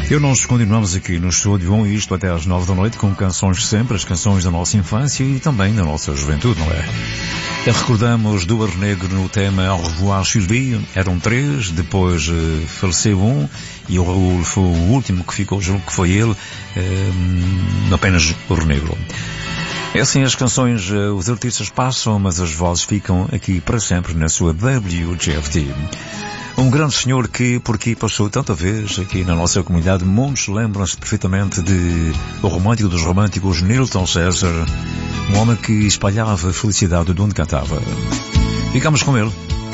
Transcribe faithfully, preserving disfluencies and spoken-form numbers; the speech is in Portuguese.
Eu nós continuamos aqui no estúdio, isto até às nove da noite, com canções sempre, as canções da nossa infância e também da nossa juventude, não é? E recordamos do Ar Negro no tema Au revoir Sylvie, eram três, depois uh, faleceu um, e o Raul foi o último que ficou, julgo que foi ele, uh, apenas o Ar Negro. É assim, as canções, uh, os artistas passam, mas as vozes ficam aqui para sempre na sua W G F T. Um grande senhor que por aqui passou tanta vez, aqui na nossa comunidade, muitos lembram-se perfeitamente de o romântico dos românticos, Nilton César, um homem que espalhava a felicidade de onde cantava. Ficamos com ele,